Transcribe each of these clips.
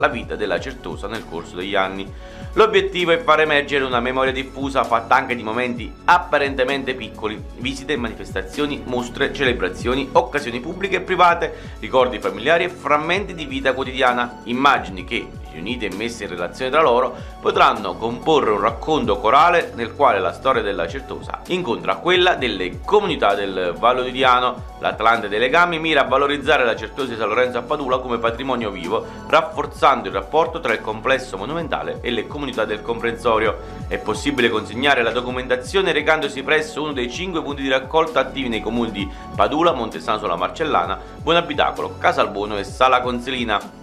la vita della Certosa nel corso degli anni. L'obiettivo è far emergere una memoria diffusa fatta anche di momenti apparentemente piccoli, visite, manifestazioni, mostre, celebrazioni, occasioni pubbliche e private, ricordi familiari e frammenti di vita quotidiana, immagini che, riunite e messe in relazione tra loro, potranno comporre un racconto corale nel quale la storia della Certosa incontra quella delle comunità del Vallo di Diano. L'Atlante dei Legami mira a valorizzare la Certosa di San Lorenzo a Padula come patrimonio vivo, rafforzando il rapporto tra il complesso monumentale e le comunità del comprensorio. È possibile consegnare la documentazione recandosi presso uno dei 5 punti di raccolta attivi nei comuni di Padula, Montesano sulla Marcellana, Buonabitacolo, Casalbuono e Sala Consilina.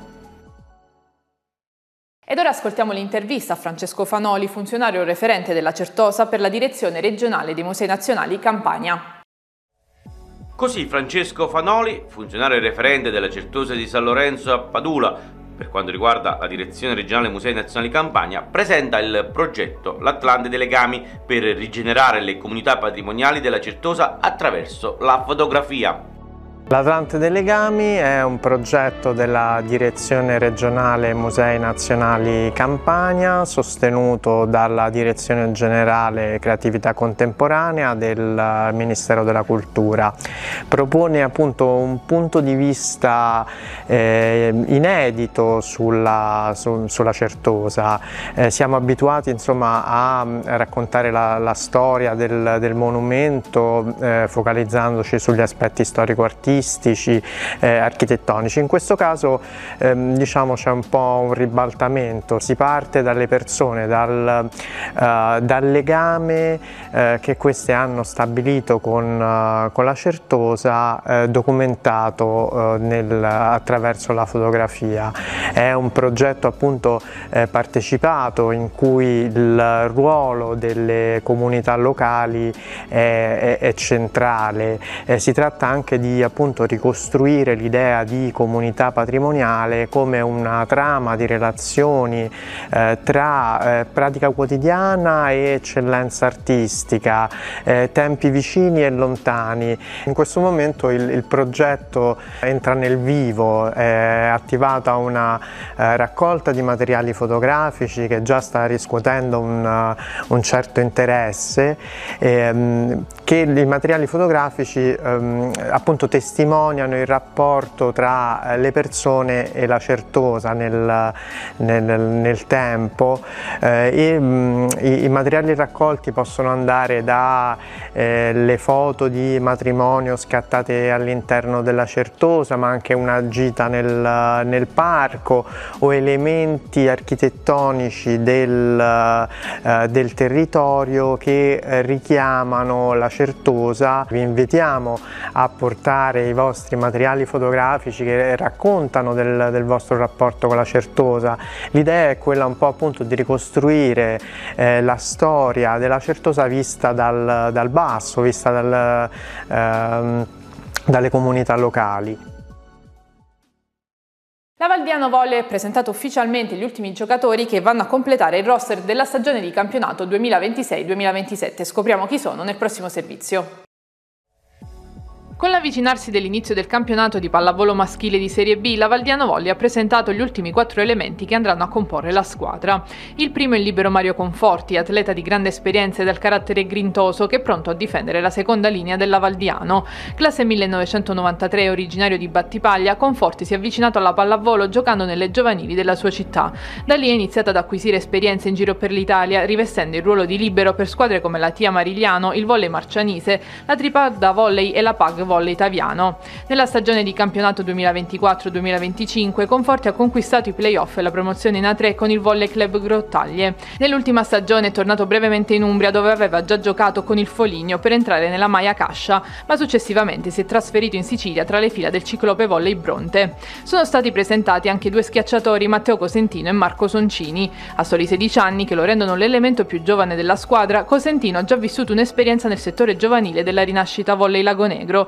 Ed ora ascoltiamo l'intervista a Francesco Fanoli, funzionario referente della Certosa per la Direzione Regionale dei Musei Nazionali Campania. Così Francesco Fanoli, funzionario referente della Certosa di San Lorenzo a Padula, per quanto riguarda la Direzione Regionale Musei Nazionali Campania, presenta il progetto L'Atlante dei Legami per rigenerare le comunità patrimoniali della Certosa attraverso la fotografia. L'Atlante dei Legami è un progetto della Direzione Regionale Musei Nazionali Campania, sostenuto dalla Direzione Generale Creatività Contemporanea del Ministero della Cultura. Propone appunto un punto di vista inedito sulla Certosa. Siamo abituati insomma a raccontare la storia del monumento focalizzandoci sugli aspetti storico-artistici, architettonici. In questo caso diciamo c'è un po' un ribaltamento, si parte dalle persone, dal legame che queste hanno stabilito con la Certosa, documentato attraverso la fotografia. È un progetto appunto partecipato in cui il ruolo delle comunità locali è centrale. Si tratta anche di appunto ricostruire l'idea di comunità patrimoniale come una trama di relazioni tra pratica quotidiana e eccellenza artistica, tempi vicini e lontani. In questo momento il progetto entra nel vivo, è attivata una raccolta di materiali fotografici che già sta riscuotendo un certo interesse, che i materiali fotografici appunto testimoniano il rapporto tra le persone e la Certosa nel tempo. I materiali raccolti possono andare dalle foto di matrimonio scattate all'interno della Certosa, ma anche una gita nel parco, o elementi architettonici del territorio che richiamano la Certosa. Vi invitiamo a portare i vostri materiali fotografici che raccontano del vostro rapporto con la Certosa. L'idea è quella un po' appunto di ricostruire la storia della Certosa vista dal basso, vista dalle comunità locali. La Valdiano Volley ha presentato ufficialmente gli ultimi giocatori che vanno a completare il roster della stagione di campionato 2026-2027. Scopriamo chi sono nel prossimo servizio. Con l'avvicinarsi dell'inizio del campionato di pallavolo maschile di Serie B, la Valdiano Volley ha presentato gli ultimi 4 elementi che andranno a comporre la squadra. Il primo è il libero Mario Conforti, atleta di grande esperienza e dal carattere grintoso che è pronto a difendere la seconda linea della Valdiano. Classe 1993, originario di Battipaglia, Conforti si è avvicinato alla pallavolo giocando nelle giovanili della sua città. Da lì è iniziato ad acquisire esperienze in giro per l'Italia, rivestendo il ruolo di libero per squadre come la Tia Marigliano, il Volley Marcianise, la Tripada Volley e la Pag Volley Taviano. Nella stagione di campionato 2024-2025 Conforti ha conquistato i playoff e la promozione in A3 con il Volley Club Grottaglie. Nell'ultima stagione è tornato brevemente in Umbria, dove aveva già giocato con il Foligno per entrare nella Maia Cascia, ma successivamente si è trasferito in Sicilia tra le fila del Ciclope Volley Bronte. Sono stati presentati anche 2 schiacciatori, Matteo Cosentino e Marco Soncini. A soli 16 anni, che lo rendono l'elemento più giovane della squadra, Cosentino ha già vissuto un'esperienza nel settore giovanile della Rinascita Volley Lagonegro,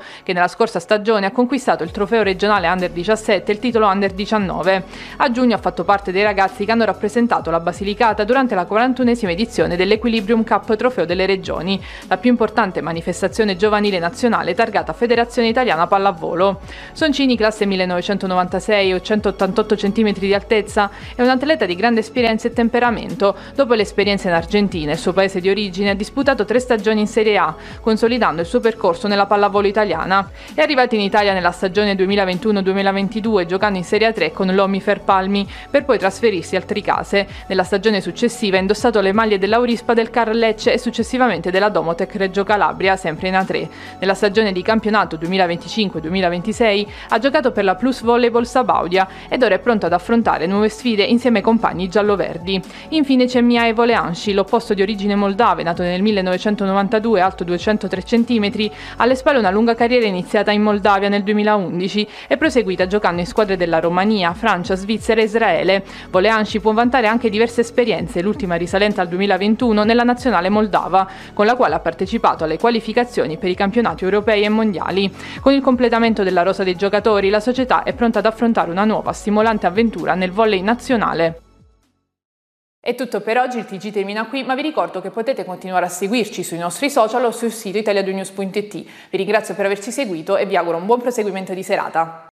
che nella scorsa stagione ha conquistato il trofeo regionale Under 17 e il titolo Under 19. A giugno ha fatto parte dei ragazzi che hanno rappresentato la Basilicata durante la 41esima edizione dell'Equilibrium Cup Trofeo delle Regioni, la più importante manifestazione giovanile nazionale targata Federazione Italiana Pallavolo. Soncini, classe 1996 o 188 cm di altezza, è un atleta di grande esperienza e temperamento. Dopo l'esperienza in Argentina, il suo paese di origine, ha disputato 3 stagioni in Serie A, consolidando il suo percorso nella pallavolo italiana. È arrivato in Italia nella stagione 2021-2022, giocando in Serie A3 con l'Omi Ferpalmi, per poi trasferirsi al Tricase. Nella stagione successiva ha indossato le maglie dell'Aurispa, del Car Lecce e successivamente della Domotec Reggio Calabria, sempre in A3. Nella stagione di campionato 2025-2026 ha giocato per la Plus Volleyball Sabaudia ed ora è pronto ad affrontare nuove sfide insieme ai compagni gialloverdi. Infine c'è Mihai Voleanshi, l'opposto di origine moldave, nato nel 1992, alto 203 cm, alle spalle una lunga carriera iniziata in Moldavia nel 2011 e proseguita giocando in squadre della Romania, Francia, Svizzera e Israele. Voleanshi può vantare anche diverse esperienze, l'ultima risalente al 2021 nella nazionale moldava, con la quale ha partecipato alle qualificazioni per i campionati europei e mondiali. Con il completamento della rosa dei giocatori, la società è pronta ad affrontare una nuova stimolante avventura nel volley nazionale. È tutto per oggi, il TG termina qui, ma vi ricordo che potete continuare a seguirci sui nostri social o sul sito italiadonews.it. Vi ringrazio per averci seguito e vi auguro un buon proseguimento di serata.